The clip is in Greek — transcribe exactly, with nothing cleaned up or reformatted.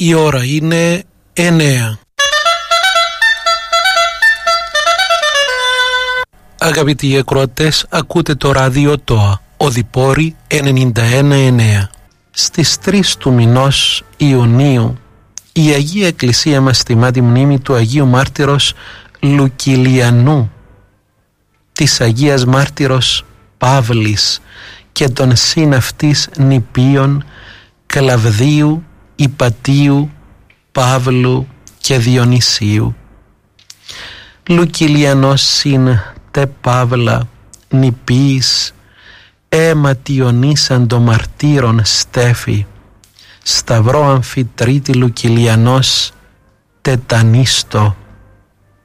Η ώρα είναι εννέα. Αγαπητοί ακροατές, ακούτε το ράδιο ΤΟΑ, Οδυπόρη ενενήντα ένα εννέα. Στις τρεις του μηνός Ιουνίου η Αγία Εκκλησία μας τιμά τη μνήμη του Αγίου Μάρτυρος Λουκιλιανού, της Αγίας Μάρτυρος Παύλης και των συναυτής νηπίων Κλαβδίου, Ιπατίου, Παύλου και Διονυσίου. Λουκιλιανός συν τε Παύλα νηπίης αιματιονίσαν το μαρτύρων στέφη, σταυρό αμφιτρίτη Λουκιλιανός τετανίστο.